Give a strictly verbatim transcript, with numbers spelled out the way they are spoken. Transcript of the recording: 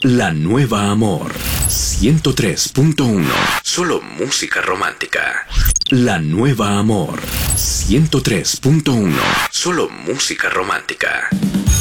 La Nueva Amor ciento tres punto uno. Solo música romántica. La Nueva Amor ciento tres punto uno. Solo música romántica.